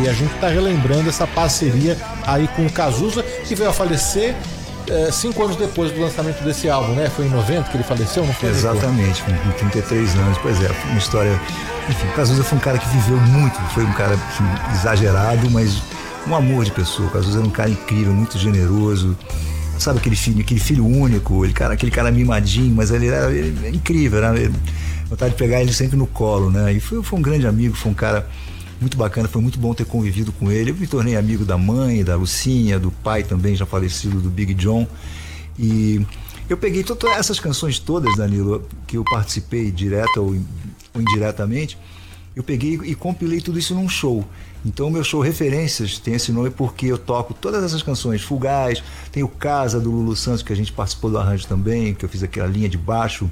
a gente está relembrando essa parceria aí com o Cazuza, que veio a falecer 5 anos depois do lançamento desse álbum, né? Foi em 90 que ele faleceu, não foi? Exatamente, com 33 anos. Pois é, uma história... Enfim, o Cazuza foi um cara que viveu muito, foi um cara exagerado, mas um amor de pessoa. O Cazuza era um cara incrível, muito generoso. Sabe aquele filho único, aquele cara mimadinho, mas ele era incrível, era vontade de pegar ele sempre no colo, né? E foi um grande amigo, foi um cara muito bacana, foi muito bom ter convivido com ele. Eu me tornei amigo da mãe, da Lucinha, do pai também, já falecido, do Big John. E eu peguei todas essas canções todas, Danilo, que eu participei direta ou indiretamente, eu peguei e compilei tudo isso num show. Então o meu show Referências tem esse nome porque eu toco todas essas canções, Fugaz, tem o Casa do Lulu Santos, que a gente participou do arranjo também, que eu fiz aquela linha de baixo.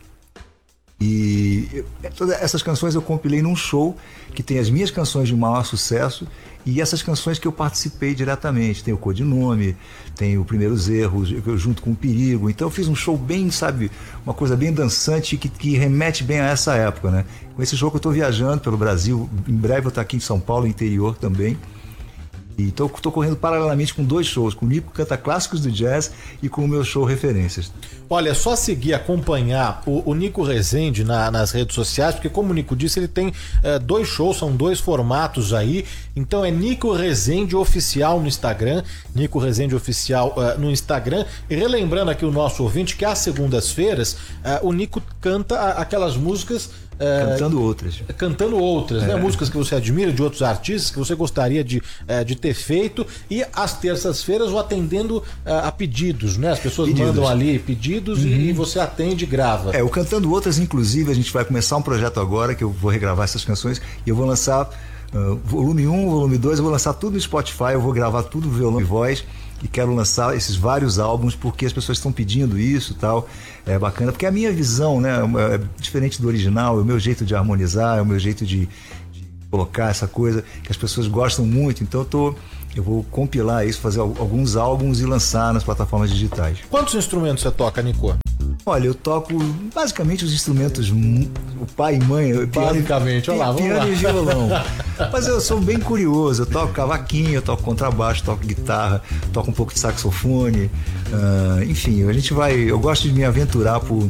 E todas essas canções eu compilei num show que tem as minhas canções de maior sucesso e essas canções que eu participei diretamente. Tem o Codinome, tem o Primeiros Erros, junto com o Perigo. Então eu fiz um show bem, sabe, uma coisa bem dançante que remete bem a essa época, né? Com esse show que eu estou viajando pelo Brasil, em breve eu vou estar aqui em São Paulo, interior também. E estou correndo paralelamente com 2 shows, com o Nico Canta Clássicos do Jazz e com o meu show Referências. Olha, é só seguir, acompanhar o Nico Rezende nas redes sociais, porque como o Nico disse, ele tem 2 shows, são 2 formatos aí. Então é Nico Rezende Oficial no Instagram, Nico Rezende Oficial no Instagram. E relembrando aqui o nosso ouvinte que às segundas-feiras o Nico canta aquelas músicas... Cantando outras, né? Músicas que você admira de outros artistas, que você gostaria de ter feito. E às terças-feiras o atendendo a pedidos, né? As pessoas mandam ali pedidos e você atende e grava. O Cantando Outras, inclusive, a gente vai começar um projeto agora que eu vou regravar essas canções e eu vou lançar volume 1, volume 2, eu vou lançar tudo no Spotify, eu vou gravar tudo violão e voz. E quero lançar esses vários álbuns porque as pessoas estão pedindo isso e tal. É bacana, porque a minha visão, né, é diferente do original, é o meu jeito de harmonizar, é o meu jeito de colocar essa coisa que as pessoas gostam muito. Então eu vou compilar isso, fazer alguns álbuns e lançar nas plataformas digitais. Quantos instrumentos você toca, Nico? Olha, eu toco basicamente os instrumentos, o pai e mãe. Basicamente, olha lá, vamos lá. Piano e violão. Mas eu sou bem curioso, eu toco cavaquinho, eu toco contrabaixo, toco guitarra, toco um pouco de saxofone. Enfim, eu gosto de me aventurar por...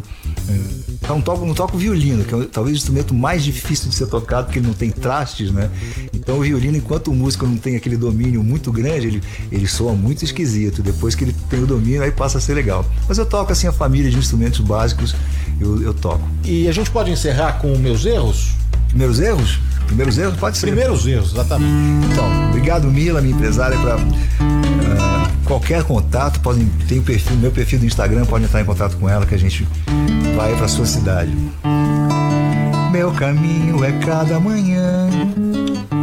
não toco violino, que é talvez o instrumento mais difícil de ser tocado, porque ele não tem trastes, né? Então o violino, enquanto o músico não tem aquele domínio muito grande, ele soa muito esquisito. Depois que ele tem o domínio, aí passa a ser legal. Mas eu toco assim a família de instrumentos básicos, eu toco. E a gente pode encerrar com Meus Erros? Primeiros Erros? Primeiros Erros? Pode ser. Primeiros Erros, exatamente. Então, obrigado Mila, minha empresária, para qualquer contato, tem o meu perfil do Instagram, pode entrar em contato com ela que a gente vai para sua cidade. Meu caminho é cada manhã